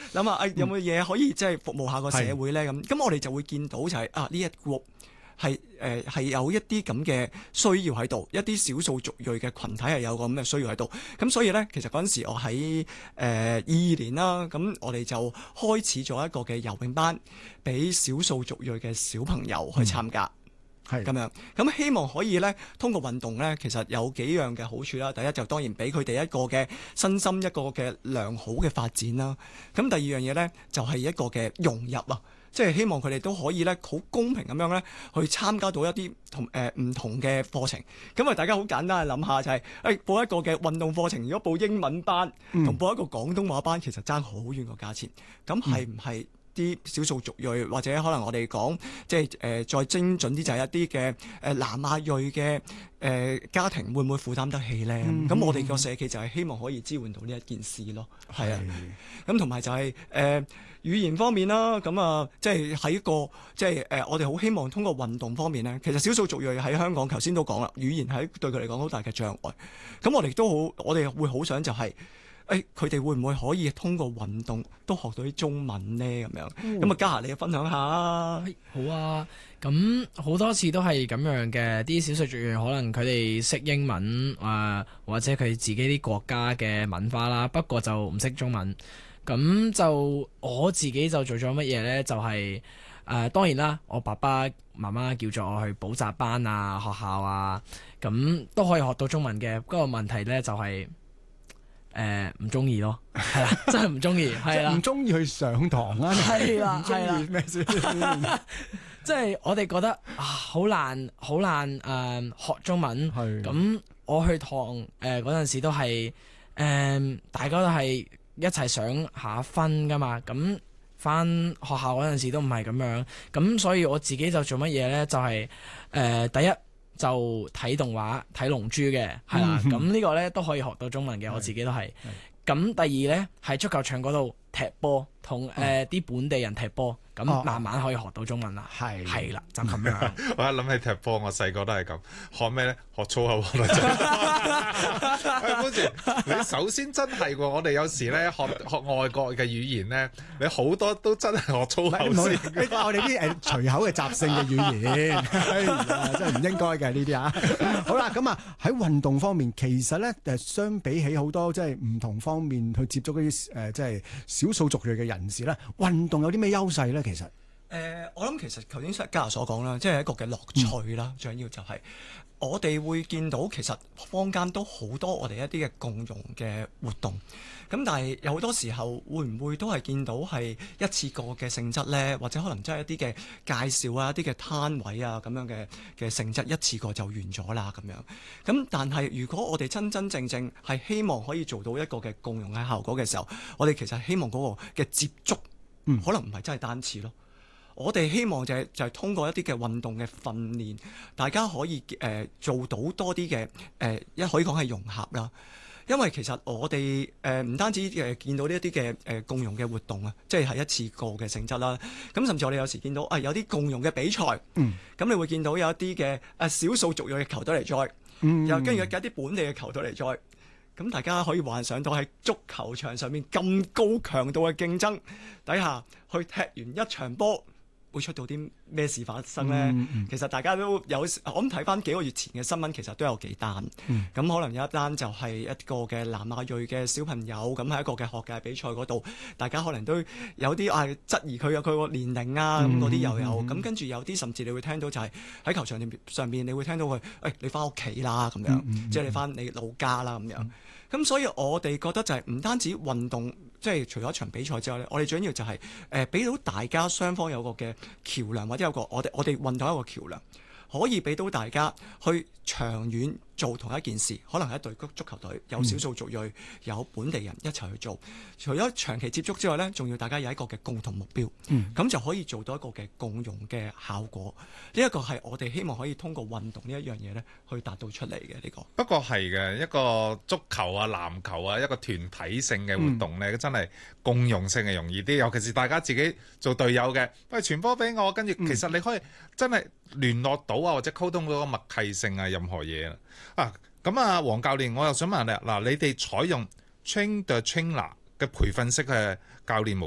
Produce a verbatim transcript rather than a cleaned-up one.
諗下誒有冇嘢可以即係服務下個社會咧咁。咁我哋就會見到就係、是、啊呢一 group 係誒係有一啲咁嘅需要喺度，一啲少數族裔嘅群體係有個咁嘅需要喺度。咁所以咧，其實嗰陣時我喺誒二二年啦，咁我哋就開始咗一個嘅游泳班，俾少數族裔嘅小朋友去參加。係咁樣，咁希望可以咧，通過運動咧，其實有幾樣嘅好處啦。第一就當然俾佢哋一個嘅身心一個嘅良好嘅發展啦。咁第二樣嘢咧，就係一個嘅融入啊，即係希望佢哋都可以咧，好公平咁樣咧，去參加到一啲同誒唔同嘅課程。咁啊，大家好簡單去諗下就係、是，誒報一個嘅運動課程，如果報英文班同報一個廣東話班，其實爭好遠個價錢。咁係唔係？啲少數族裔或者可能我哋講即係誒、呃、再精準啲就係一啲嘅誒南亞裔嘅誒、呃、家庭會唔會負擔得起咧？咁、嗯、我哋個社企就係希望可以支援到呢一件事咯。係啊，咁同埋就係、是、誒、呃、語言方面啦，咁啊即係喺一個即係誒我哋好希望通過運動方面咧，其實少數族裔喺香港頭先都講啦，語言係對佢嚟講好大嘅障礙。咁我哋都好，我哋會好想就係、是。誒佢哋會唔會可以通過運動都學到啲中文呢？咁樣咁啊，嘉霞你分享下啊！ 好啊，咁好多次都係咁樣嘅，啲少數族裔可能佢哋識英文啊、呃，或者佢自己啲國家嘅文化啦，不過就唔識中文。咁就我自己就做咗乜嘢呢？就係、是、誒、呃、當然啦，我爸爸媽媽叫咗我去補習班啊、學校啊，咁都可以學到中文嘅。不過問題呢，就係、是。誒唔中意咯，係啦，真係唔中意，係啦， 唔中意去上堂啊， 係啦，係啦， 咩先？ 即係我哋覺得啊，好難，好難誒、呃、學中文。咁我去堂誒嗰陣時都係誒、呃，大家都係一齊上下分噶嘛。咁返學校嗰陣時都唔係咁樣。咁所以我自己就做乜嘢咧？就係、是、誒、呃、第一。就睇動畫睇龍珠嘅，係啦，咁呢個咧都可以學到中文嘅，我自己都係。咁第二咧係足球場嗰度踢波，同誒啲本地人踢波，咁慢慢可以學到中文啦。係係啦，就咁樣。 我一諗起踢波，我細個都係咁學咩咧？學粗口。喂，嗰時你首先真係喎，我哋有時咧學學外國嘅語言咧，你好多都真係學粗口先。 我哋啲誒隨口嘅習性嘅語言，哎呀，真係唔應該嘅呢啲啊。好啦，咁啊喺運動方面，其實咧誒相比起好多即係唔同方面去接觸嗰啲誒即係少數族裔嘅人士咧，運動有啲咩優勢咧？其實誒、 呃，我諗其實頭先嘉霞所講啦，即係一個嘅樂趣啦，最緊要就係、是。我哋會見到其實坊間都好多我哋一啲嘅共融嘅活動，咁但係有好多時候會唔會都係見到係一次過嘅性質呢？或者可能真係一啲嘅介紹啊、一啲嘅攤位啊咁樣嘅嘅性質一次過就完咗啦咁樣。咁但係如果我哋真真正正係希望可以做到一個嘅共融嘅效果嘅時候，我哋其實希望嗰個嘅接觸，嗯，可能唔係真係單次咯。我哋希望就係、是、就係、是、通過一啲嘅運動嘅訓練，大家可以誒、呃、做到多啲嘅誒，一可以講係融合啦。因為其實我哋誒唔單止誒見到呢一啲嘅誒共融嘅活動啊，即係係一次過嘅性質啦。咁甚至我哋有時見到啊有啲共融嘅比賽，咁、嗯、你會見到有一啲嘅誒少數族裔嘅球隊嚟賽，嗯、又跟住有一啲本地嘅球隊嚟賽。咁大家可以幻想到喺足球場上面咁高強度嘅競爭底下，去踢完一場波，會出到啲咩事發生呢？嗯嗯、其實大家都有，我諗睇翻幾個月前嘅新聞，其實都有幾單。咁、嗯、可能有一單就係一個嘅南亞裔嘅小朋友，咁喺一個嘅學界比賽嗰度，大家可能都有啲啊質疑佢嘅佢個年齡啊，咁嗰啲又有。咁、嗯、跟住有啲甚至你會聽到就係喺球場上面，你會聽到佢，誒、哎、你翻屋企啦咁樣，嗯嗯、即係你翻你老家啦咁樣。咁、嗯、所以我哋覺得就係唔單止運動。即係除咗一場比賽之外咧，我哋最緊要就係誒俾到大家雙方有個嘅橋梁，或者有個我哋我哋運動一個橋梁，可以俾到大家去長遠做同一件事。可能係一隊足球隊，有少數族裔，嗯、有本地人一齊去做。除咗長期接觸之外呢，仲要大家有一個嘅共同目標，咁、嗯、就可以做到一個嘅共融嘅效果。呢一個係我哋希望可以通過運動呢一樣嘢呢去達到出嚟嘅呢個。 不過係嘅，一個足球啊、籃球啊，一個團體性嘅活動呢，嗯、真係共融性係容易啲。尤其是大家自己做隊友嘅，喂傳波俾我，跟住其實你可以真係聯絡到啊，或者溝通到個默契性啊，任何嘢啊。咁啊，黃教練，我又想問你嗱，你哋採用 train the trainer 嘅培訓式嘅教練模式。